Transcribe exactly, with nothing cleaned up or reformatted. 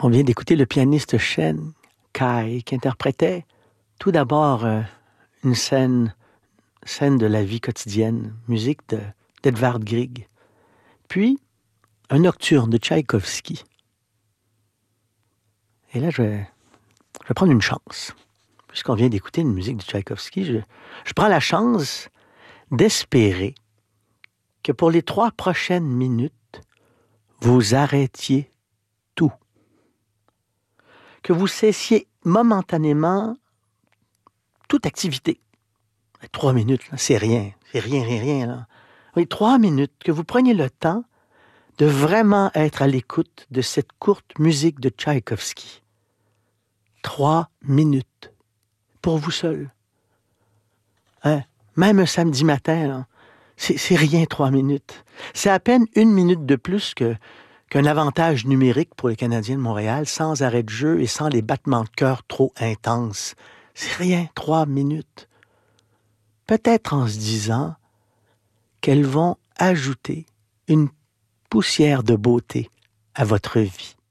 On vient d'écouter le pianiste Shen Kai qui interprétait tout d'abord euh, une scène, scène de la vie quotidienne, musique de, d'Edvard Grieg, puis un nocturne de Tchaïkovski. Et là, je vais, je vais prendre une chance. Puisqu'on vient d'écouter une musique de Tchaïkovski, je, je prends la chance d'espérer que pour les trois prochaines minutes, vous arrêtiez tout. Que vous cessiez momentanément toute activité. Trois minutes, là, c'est rien. C'est rien, rien, rien. Là. Oui, trois minutes, que vous preniez le temps de vraiment être à l'écoute de cette courte musique de Tchaïkovski. Trois minutes. Pour vous seul. Hein? Même un samedi matin, là, c'est, c'est rien, trois minutes. C'est à peine une minute de plus que, qu'un avantage numérique pour les Canadiens de Montréal, sans arrêt de jeu et sans les battements de cœur trop intenses. C'est rien, trois minutes. Peut-être en se disant qu'elles vont ajouter une poussière de beauté à votre vie.